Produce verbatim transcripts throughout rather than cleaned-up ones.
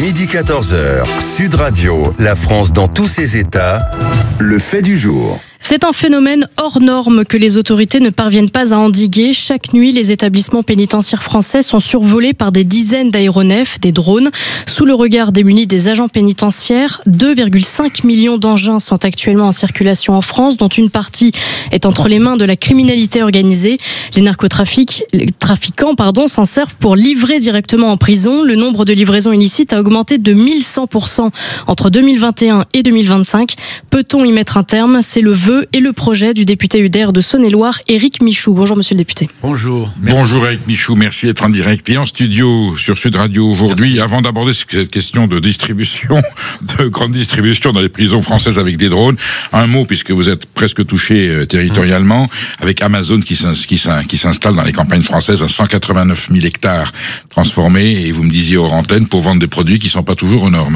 midi quatorze heures, Sud Radio, la France dans tous ses états, le fait du jour. C'est un phénomène hors norme que les autorités ne parviennent pas à endiguer. Chaque nuit, les établissements pénitentiaires français sont survolés par des dizaines d'aéronefs, des drones. Sous le regard démuni des agents pénitentiaires, deux virgule cinq millions d'engins sont actuellement en circulation en France, dont une partie est entre les mains de la criminalité organisée. Les narcotrafics, les trafiquants, pardon, s'en servent pour livrer directement en prison. Le nombre de livraisons illicites a augmenté de mille cent pour cent entre deux mille vingt et un et deux mille vingt-cinq. Peut-on y mettre un terme ? C'est le vœu et le projet du député U D R de Saône-et-Loire, Éric Michou. Bonjour monsieur le député. Bonjour. Merci. Bonjour Éric Michou, merci d'être en direct et en studio sur Sud Radio aujourd'hui. Merci. Avant d'aborder cette question de distribution, de grande distribution dans les prisons françaises avec des drones, un mot puisque vous êtes presque touché euh, territorialement, avec Amazon qui s'installe dans les campagnes françaises à cent quatre-vingt-neuf mille hectares transformés, et vous me disiez hors antenne, pour vendre des produits qui ne sont pas toujours aux normes.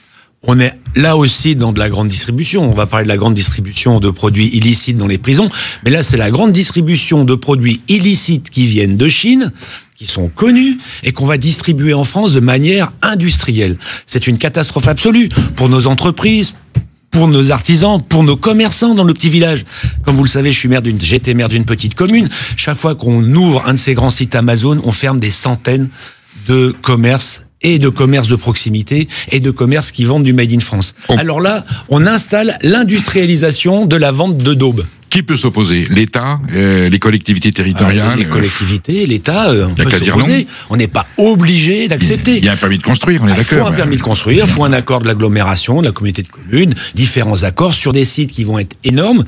On est là aussi dans de la grande distribution. On va parler de la grande distribution de produits illicites dans les prisons. Mais là, c'est la grande distribution de produits illicites qui viennent de Chine, qui sont connus et qu'on va distribuer en France de manière industrielle. C'est une catastrophe absolue pour nos entreprises, pour nos artisans, pour nos commerçants dans nos petits villages. Comme vous le savez, je suis maire d'une, j'étais maire d'une petite commune. Chaque fois qu'on ouvre un de ces grands sites Amazon, on ferme des centaines de commerces et de commerces de proximité, et de commerces qui vendent du Made in France. Oh. Alors là, on installe l'industrialisation de la vente de daubes. Qui peut s'opposer ? L'État, euh, les collectivités territoriales ? Ah, les collectivités, l'État, euh, on peut s'opposer. Non. On n'est pas obligé d'accepter. Il y a un permis de construire, on est ah, d'accord. Il faut un permis de construire, il faut un accord de l'agglomération, de la communauté de communes, différents accords sur des sites qui vont être énormes.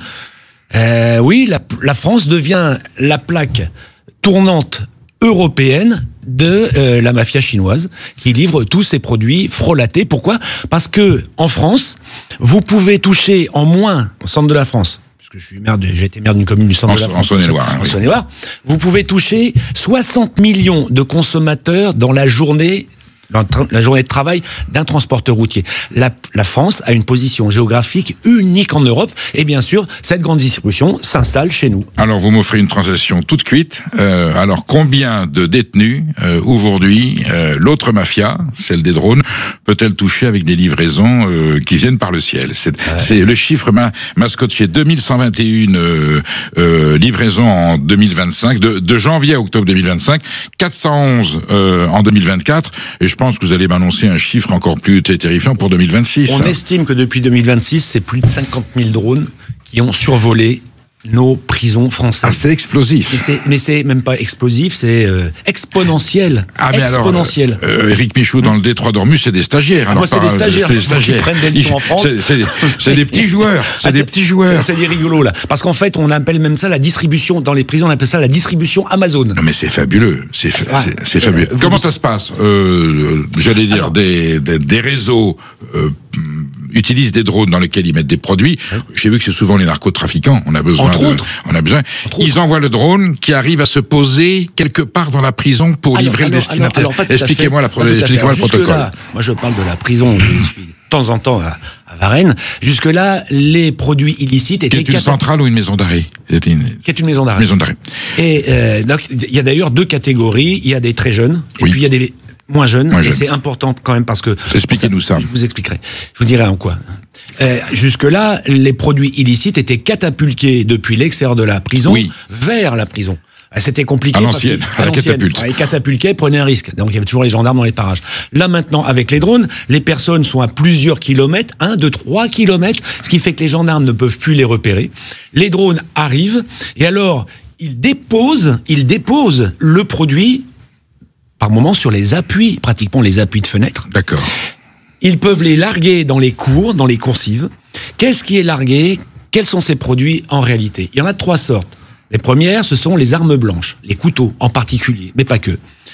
Euh, oui, la, la France devient la plaque tournante européenne de euh, la mafia chinoise qui livre tous ces produits frelatés. Pourquoi ? Parce que en France, vous pouvez toucher en moins au centre de la France, puisque je suis maire de, j'ai été maire d'une commune du centre en, de la France, en Saône-et-Loire, en Saône-et-Loire, vous pouvez toucher soixante millions de consommateurs dans la journée. Dans la journée de travail d'un transporteur routier. La, la France a une position géographique unique en Europe, et bien sûr, cette grande distribution s'installe chez nous. Alors, vous m'offrez une transaction toute cuite. Euh, alors, combien de détenus, euh, aujourd'hui, euh, l'autre mafia, celle des drones, peut-elle toucher avec des livraisons euh, qui viennent par le ciel ? C'est, ouais. c'est le chiffre ma, mascotché, deux mille cent vingt et un euh, euh, livraisons en deux mille vingt-cinq, de, de janvier à octobre deux mille vingt-cinq, quatre cent onze euh, en deux mille vingt-quatre, et je Je pense que vous allez m'annoncer un chiffre encore plus terrifiant pour deux mille vingt-six. On estime que depuis deux mille vingt-six, c'est plus de cinquante mille drones qui ont survolé nos prisons françaises. Ah, c'est explosif. Mais c'est, mais c'est même pas explosif, c'est euh, exponentiel. Ah, mais exponentiel. alors, euh, Éric Michou, dans le détroit d'Ormuz, c'est des stagiaires. Ah, alors, moi, c'est, pas, des stagiaires. c'est des stagiaires. Qui prennent des leçons en France. C'est, c'est, c'est des petits joueurs. C'est ah, des c'est, petits joueurs. C'est des rigolos, là. Parce qu'en fait, on appelle même ça la distribution, dans les prisons, on appelle ça la distribution Amazon. Non, mais c'est fabuleux. C'est, ah, c'est, c'est fabuleux. Euh, Comment ça se passe? Euh, j'allais dire, alors, des, des, des réseaux, euh, utilisent des drones dans lesquels ils mettent des produits. Oui. J'ai vu que c'est souvent les narcotrafiquants. On a besoin Entre de, autres. on a besoin. Entre ils envoient le drone qui arrive à se poser quelque part dans la prison pour alors, livrer alors, le destinataire. Alors, alors, expliquez-moi, la, expliquez-moi le protocole. Là, moi, je parle de la prison. Je suis de temps en temps à, à Varennes. Jusque-là, les produits illicites étaient... Qui est une centrale ou une maison d'arrêt? Qui est une maison d'arrêt. Maison d'arrêt. Et euh, donc, il y a d'ailleurs deux catégories. Il y a des très jeunes, et oui. puis il y a des moins jeunes. Moins et jeune. C'est important quand même parce que... Expliquez-nous ça. Je vous expliquerai. Je vous dirai en quoi. Euh, jusque-là, les produits illicites étaient catapultés depuis l'extérieur de la prison oui. vers la prison. C'était compliqué. À l'ancienne, à la catapulte. Ils catapultaient, prenaient un risque. Donc il y avait toujours les gendarmes dans les parages. Là maintenant, avec les drones, les personnes sont à plusieurs kilomètres, un, deux, trois kilomètres, ce qui fait que les gendarmes ne peuvent plus les repérer. Les drones arrivent, et alors, ils déposent, ils déposent le produit, par moment, sur les appuis, pratiquement les appuis de fenêtre. D'accord. Ils peuvent les larguer dans les cours, dans les coursives. Qu'est-ce qui est largué ? Quels sont ces produits en réalité ? Il y en a de trois sortes. Les premières, ce sont les armes blanches, les couteaux en particulier, mais pas que.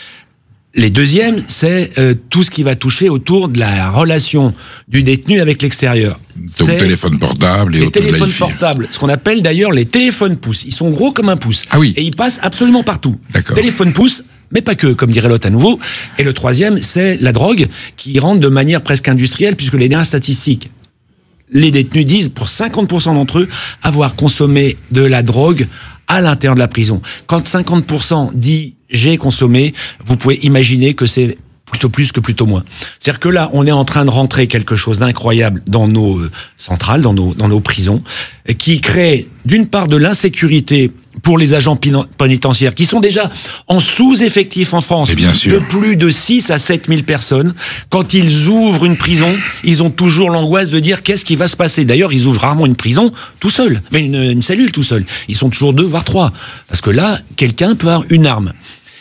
Les deuxièmes, c'est euh, tout ce qui va toucher autour de la relation du détenu avec l'extérieur. Donc téléphone portable et les téléphones portables, ce qu'on appelle d'ailleurs les téléphones pouces. Ils sont gros comme un pouce. Ah oui. Et ils passent absolument partout. D'accord. Téléphone pouce, mais pas que, comme dirait l'autre à nouveau. Et le troisième, c'est la drogue, qui rentre de manière presque industrielle, puisque les dernières statistiques, les détenus disent, pour cinquante pour cent d'entre eux, avoir consommé de la drogue à l'intérieur de la prison. Quand cinquante pour cent dit « j'ai consommé », vous pouvez imaginer que c'est plutôt plus que plutôt moins. C'est-à-dire que là, on est en train de rentrer quelque chose d'incroyable dans nos euh, centrales, dans nos, dans nos prisons, qui crée d'une part de l'insécurité pour les agents pénitentiaires, qui sont déjà en sous-effectif en France, bien sûr. de plus de six à sept mille personnes. Quand ils ouvrent une prison, ils ont toujours l'angoisse de dire qu'est-ce qui va se passer. D'ailleurs, ils ouvrent rarement une prison tout seul, mais une, une cellule tout seul. Ils sont toujours deux, voire trois. Parce que là, quelqu'un peut avoir une arme.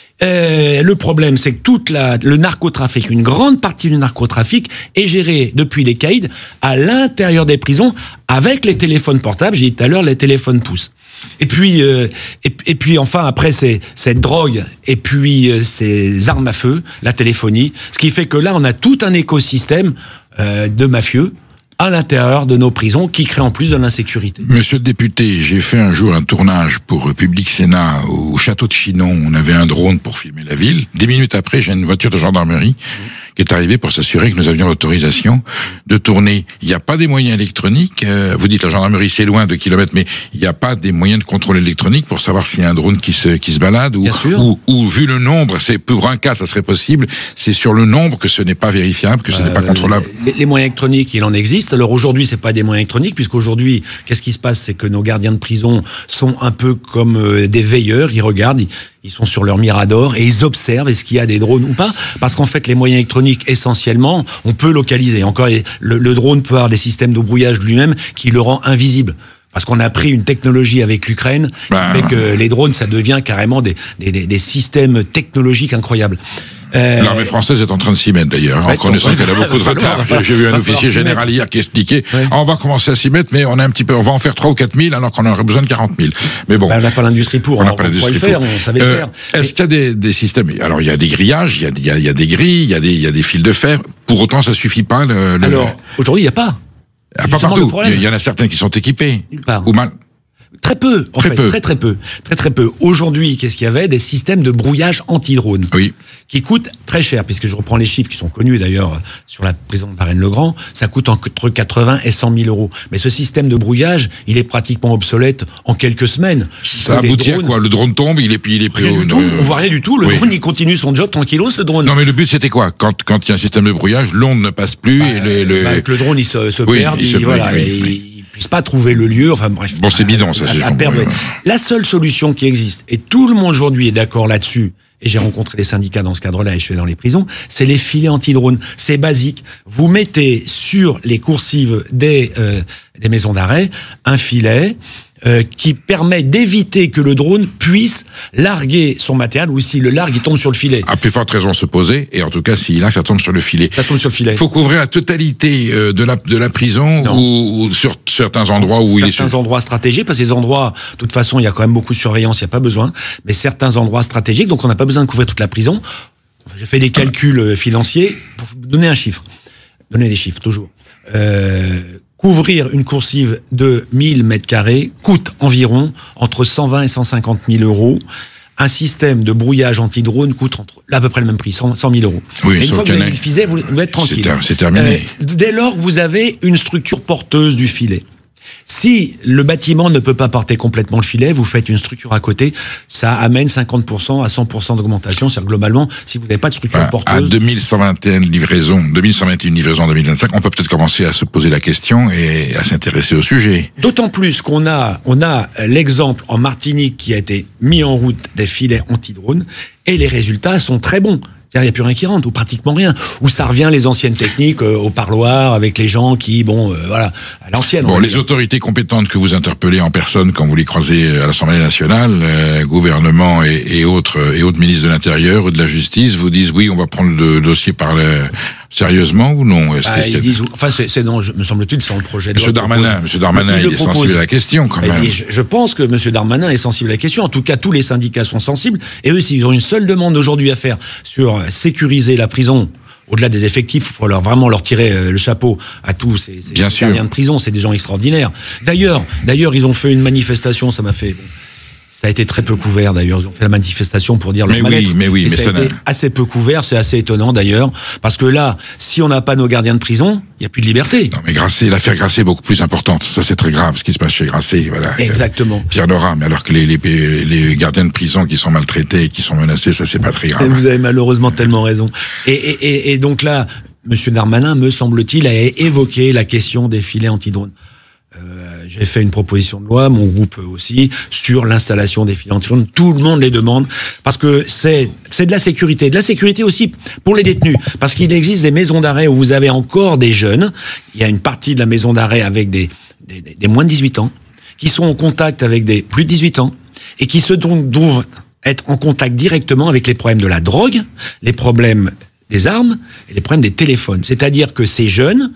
Euh, le problème, c'est que toute la, le narcotrafic, une grande partie du narcotrafic est gérée depuis les caïds à l'intérieur des prisons avec les téléphones portables. J'ai dit tout à l'heure, les téléphones pouces. Et puis, euh, et, et puis enfin après c'est cette drogue et puis euh, ces armes à feu, la téléphonie, ce qui fait que là on a tout un écosystème euh, de mafieux à l'intérieur de nos prisons qui crée en plus de l'insécurité. Monsieur le député, j'ai fait un jour un tournage pour Public Sénat au château de Chinon. On avait un drone pour filmer la ville. Dix minutes après, j'ai une voiture de gendarmerie qui est arrivée pour s'assurer que nous avions l'autorisation de tourner. Il n'y a pas des moyens électroniques. Euh, vous dites la gendarmerie c'est loin de kilomètres, mais il n'y a pas des moyens de contrôle électronique pour savoir s'il y a un drone qui se qui se balade ou, ou, ou vu le nombre, c'est pour un cas ça serait possible. C'est sur le nombre que ce n'est pas vérifiable, que ce euh, n'est pas contrôlable. Les, les moyens électroniques, il en existe. Alors aujourd'hui, c'est pas des moyens électroniques, puisqu'aujourd'hui, qu'est-ce qui se passe, c'est que nos gardiens de prison sont un peu comme euh, des veilleurs. Ils regardent. Ils, Ils sont sur leur mirador et ils observent est-ce qu'il y a des drones ou pas. Parce qu'en fait, les moyens électroniques, essentiellement, on peut localiser. Encore, le, le drone peut avoir des systèmes de brouillage lui-même qui le rend invisible. Parce qu'on a pris une technologie avec l'Ukraine bah, qui fait que les drones, ça devient carrément des, des, des, des systèmes technologiques incroyables. Euh... L'armée française est en train de s'y mettre d'ailleurs, en connaissant qu'elle a beaucoup de retard. J'ai vu un officier général hier qui expliquait ouais. ah, on va commencer à s'y mettre, mais on a un petit peu, on va en faire trois ou quatre mille alors qu'on aurait besoin de quarante mille. Mais bon, ben, on n'a pas l'industrie pour. On n'a pas l'industrie pour. Le faire, on savait euh, le faire. Est-ce qu'il y a des, des systèmes? Alors il y a des grillages, il y a, il y a, il y a des grilles, il y a des, il y a des fils de fer. Pour autant, ça suffit pas. Le, le... Alors aujourd'hui, il n'y a pas. Ah, pas partout. Il y en a certains qui sont équipés. Ou mal. Très peu, en très fait, peu. très très peu, très très peu. Aujourd'hui, qu'est-ce qu'il y avait? Des systèmes de brouillage anti-drone, oui, qui coûtent très cher, puisque je reprends les chiffres qui sont connus d'ailleurs sur la prison de Varennes-le-Grand, ça coûte entre quatre-vingts et cent mille euros. Mais ce système de brouillage, il est pratiquement obsolète en quelques semaines. Ça aboutit à quoi? Le drone tombe, il est puis il est plus haut. On voit rien du tout. Le oui. drone, il continue son job tranquillos, ce drone. Non, mais le but c'était quoi? Quand quand il y a un système de brouillage, l'onde ne passe plus bah, et le, le... Bah, le drone il se, se oui, perd, il, il, se voilà, oui, et, oui. puisse pas trouver le lieu, enfin bref. Bon, c'est bidon, ça, c'est à perdre. La seule solution qui existe, et tout le monde aujourd'hui est d'accord là-dessus, et j'ai rencontré les syndicats dans ce cadre-là, et je suis dans les prisons, c'est les filets anti-drones. C'est basique. Vous mettez sur les coursives des, euh, des maisons d'arrêt un filet, Euh, qui permet d'éviter que le drone puisse larguer son matériel, ou s'il le largue, il tombe sur le filet. À plus forte raison se poser, et en tout cas, s'il largue, ça tombe sur le filet. Ça tombe sur le filet. Il faut couvrir la totalité euh, de la de la prison ou, ou sur certains endroits où certains il est... Certains endroits stratégiques, parce que ces endroits, de toute façon, il y a quand même beaucoup de surveillance, il n'y a pas besoin, mais certains endroits stratégiques, donc on n'a pas besoin de couvrir toute la prison. J'ai fait des calculs financiers pour vous donner un chiffre. Donner des chiffres, toujours. Euh... Couvrir une coursive de mille mètres carrés coûte environ entre cent vingt et cent cinquante mille euros. Un système de brouillage anti-drone coûte entre, là, à peu près le même prix, cent mille euros. Oui, et une fois que vous avez mis le filet, vous, vous êtes tranquille. C'est, ter- c'est terminé. Euh, dès lors que vous avez une structure porteuse du filet. Si le bâtiment ne peut pas porter complètement le filet, vous faites une structure à côté, ça amène cinquante pour cent à cent pour cent d'augmentation. C'est-à-dire globalement, si vous n'avez pas de structure bah, porteuse... À deux mille cent vingt et un livraisons, deux mille cent vingt et un livraisons en deux mille vingt-cinq, on peut peut-être commencer à se poser la question et à s'intéresser au sujet. D'autant plus qu'on a, on a l'exemple en Martinique qui a été mis en route des filets anti-drone, et les résultats sont très bons. Il n'y a plus rien qui rentre, ou pratiquement rien. Ou ça revient les anciennes techniques euh, au parloir avec les gens qui, bon, euh, voilà, à l'ancienne. Bon, les dire. autorités compétentes que vous interpellez en personne quand vous les croisez à l'Assemblée nationale, euh, gouvernement et, et autres et autres ministres de l'Intérieur ou de la Justice, vous disent oui, on va prendre le dossier par le... Sérieusement ou non? Est-ce bah, que ils disent, enfin, c'est, c'est non, je, me semble-t-il, c'est dans le projet de loi. Monsieur Darmanin, Monsieur Darmanin, il, il est propose. sensible à la question, quand même. Je, je pense que Monsieur Darmanin est sensible à la question. En tout cas, tous les syndicats sont sensibles. Et eux, s'ils ont une seule demande aujourd'hui à faire sur sécuriser la prison, au-delà des effectifs, il faut leur, vraiment leur tirer le chapeau à tous ces, ces gardiens de prison. C'est des gens extraordinaires. D'ailleurs, d'ailleurs, ils ont fait une manifestation, ça m'a fait... Bon, Ça a été très peu couvert d'ailleurs. Ils ont fait la manifestation pour dire leur Mais mal-être. oui, mais oui, Et mais ça ça a n'a- été assez peu couvert. C'est assez étonnant d'ailleurs, parce que là, si on n'a pas nos gardiens de prison, il n'y a plus de liberté. Non, mais Grasset, l'affaire Grasset est beaucoup plus importante. Ça, c'est très grave, ce qui se passe chez Grasset. Voilà. Exactement. Euh, Pierre Nora, mais alors que les, les, les gardiens de prison qui sont maltraités, qui sont menacés, ça, c'est pas très grave. Et vous avez malheureusement tellement raison. Et, et, et, et donc là, Monsieur Darmanin, me semble-t-il, a évoqué la question des filets anti-drones. Euh, j'ai fait une proposition de loi, mon groupe aussi, sur l'installation des filets anti-drones. Tout le monde les demande, parce que c'est c'est de la sécurité. De la sécurité aussi pour les détenus, parce qu'il existe des maisons d'arrêt où vous avez encore des jeunes. Il y a une partie de la maison d'arrêt avec des, des, des moins de dix-huit ans, qui sont en contact avec des plus de dix-huit ans, et qui se donc doivent être en contact directement avec les problèmes de la drogue, les problèmes des armes et les problèmes des téléphones. C'est-à-dire que ces jeunes,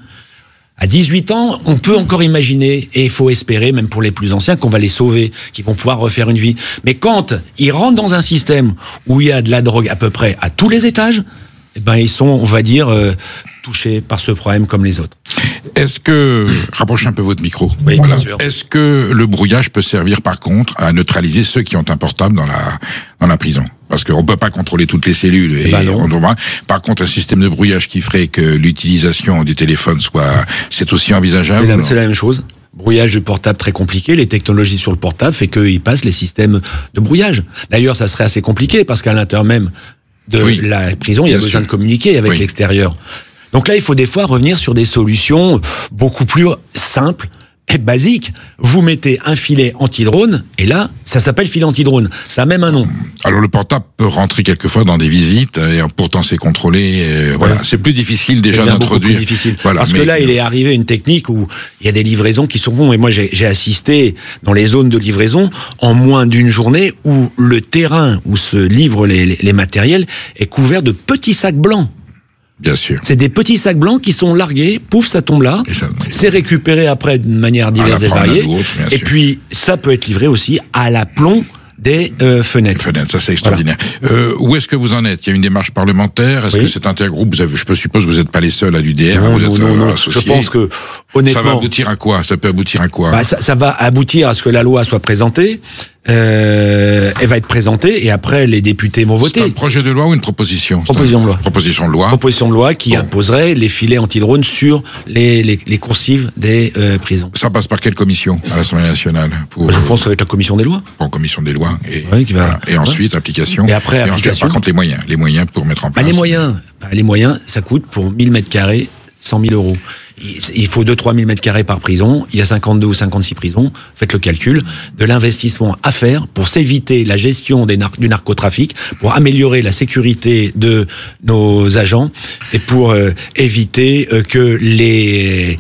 à dix-huit ans, on peut encore imaginer, et il faut espérer, même pour les plus anciens, qu'on va les sauver, qu'ils vont pouvoir refaire une vie. Mais quand ils rentrent dans un système où il y a de la drogue à peu près à tous les étages, eh ben ils sont, on va dire, euh, touchés par ce problème comme les autres. Est-ce que, rapprochez un peu votre micro. Oui, Voilà. bien sûr. Est-ce que le brouillage peut servir par contre à neutraliser ceux qui ont un portable dans la, dans la prison? Parce qu'on peut pas contrôler toutes les cellules. Et ben non. on doit- par contre, un système de brouillage qui ferait que l'utilisation des téléphones soit, c'est aussi C'est envisageable? la, ou non c'est la même chose. Brouillage du portable très compliqué. Les technologies sur le portable fait qu'ils passent les systèmes de brouillage. D'ailleurs, ça serait assez compliqué parce qu'à l'intérieur même de Oui, la prison, il y a bien besoin sûr. de communiquer avec Oui. l'extérieur. Donc là, il faut des fois revenir sur des solutions beaucoup plus simples et basiques. Vous mettez un filet anti-drone et là, ça s'appelle filet anti-drone. Ça a même un nom. Alors le portable peut rentrer quelquefois dans des visites et pourtant c'est contrôlé. euh, voilà, Ouais. c'est plus difficile déjà Ça devient beaucoup d'introduire. plus difficile. Voilà, Parce que mais- là, il est arrivé une technique où il y a des livraisons qui sont bonnes. Et moi, j'ai j'ai assisté dans les zones de livraison en moins d'une journée où le terrain où se livrent les, les, les matériels est couvert de petits sacs blancs. Bien sûr. C'est des petits sacs blancs qui sont largués, pouf, ça tombe là. Et ça- C'est récupéré après de manière diverse et prendre variée. à l'autre, bien Et sûr. puis, ça peut être livré aussi à l'aplomb des euh, fenêtres. Fenêtre, ça c'est extraordinaire. Euh, où est-ce que vous en êtes? Il y a une démarche parlementaire. Est-ce Oui. que cet intergroupe, vous avez, je peux suppose, que vous n'êtes pas les seuls à l'U D R. Non, vous non, êtes, non, euh, non. associés. Je pense que, honnêtement... Ça va aboutir à quoi? Ça peut aboutir à quoi? Bah, ça, ça va aboutir à ce que la loi soit présentée. Euh, elle va être présentée et après les députés vont C'est voter. un projet de loi ou une proposition? C'est Proposition un- de loi. Proposition de loi. Proposition de loi qui Bon. imposerait les filets anti-drones sur les, les, les coursives des euh, prisons. Ça passe par quelle commission à l'Assemblée nationale? Pour, Je pense avec la commission des lois. pour commission des lois. Et, Ouais, qui va- voilà. Et ensuite, application. Et après, ensuite, application. par contre, les moyens. Les moyens pour mettre en Bah, place. les moyens, bah, les moyens, ça coûte pour mille mètres carrés cent mille euros. Il- Il faut deux à trois mille mètres carrés par prison. Il y a cinquante-deux ou cinquante-six prisons. Faites le calcul de l'investissement à faire pour s'éviter la gestion des nar- du narcotrafic, pour améliorer la sécurité de nos agents et pour euh, éviter euh, que les,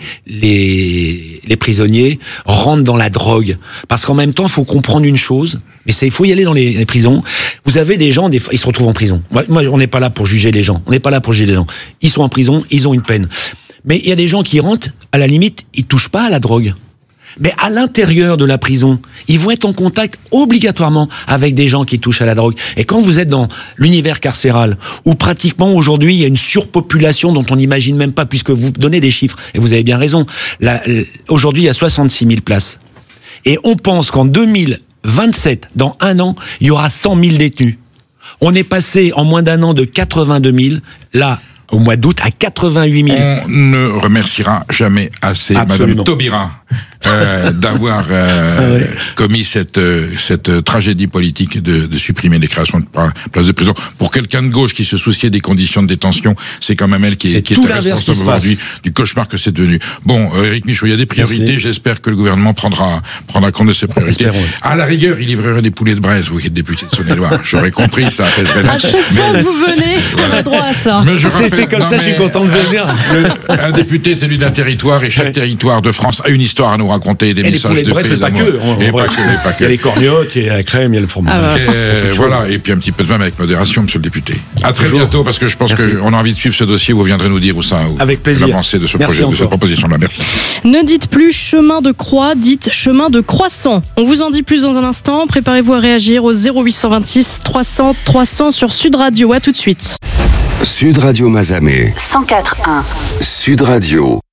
les, les prisonniers rentrent dans la drogue. Parce qu'en même temps, il faut comprendre une chose, mais c'est il faut y aller dans les, les prisons. Vous avez des gens, des fois, ils se retrouvent en prison. Moi, moi, on n'est pas là pour juger les gens. On n'est pas là pour juger les gens. Ils sont en prison, ils ont une peine. Mais il y a des gens qui rentrent, à la limite, ils touchent pas à la drogue. Mais à l'intérieur de la prison, ils vont être en contact obligatoirement avec des gens qui touchent à la drogue. Et quand vous êtes dans l'univers carcéral, où pratiquement aujourd'hui il y a une surpopulation dont on n'imagine même pas, puisque vous donnez des chiffres, et vous avez bien raison, la- aujourd'hui il y a soixante-six mille places. Et on pense qu'en deux mille vingt-sept, dans un an, il y aura cent mille détenus. On est passé en moins d'un an de quatre-vingt-deux mille, là, au mois d'août, à quatre-vingt-huit mille. On ne remerciera jamais assez Absolument. Madame Taubira euh, d'avoir euh, Ah ouais. commis cette euh, cette tragédie politique de, de supprimer les créations de pa- places de prison. Pour quelqu'un de gauche qui se souciait des conditions de détention, c'est quand même elle qui est, C'est qui est tout la l'inverse qui responsable se passe. aujourd'hui du cauchemar que c'est devenu. Bon, euh, Éric Michaud, il y a des priorités. Merci. J'espère que le gouvernement prendra prendra compte de ces priorités. Espérons. À la rigueur, il livrerait des poulets de Bresse, vous qui êtes député de Saône-et-Loire. J'aurais compris, ça apaiserait la- À chaque fois que vous venez, on a droit à ça. Mais je C'est rappelle- c'est comme non, ça, je suis mais- content de venir. Le- un député est élu d'un territoire et chaque territoire de France a une histoire à nous raconter, des Et les messages poulets de de Brest, paix, mais pas d'amour. que. En Et vrai. pas que, et pas Il y a que. les corniottes, il y a la crème, il y a le fromage. Ah, Et voilà, et puis un petit peu de vin mais avec modération, monsieur le député. À très Toujours. bientôt, parce que je pense Merci. qu'on a envie de suivre ce dossier, vous viendrez nous dire où ça, où Avec plaisir. l'avancée de ce Merci projet, de cette encore. proposition-là. Merci. Ne dites plus chemin de croix, dites chemin de croissant. On vous en dit plus dans un instant. Préparez-vous à réagir au zéro huit cent vingt-six trois cents trois cents sur Sud Radio. À tout de suite. Sud Radio Mazamet. cent quatre virgule un. Sud Radio.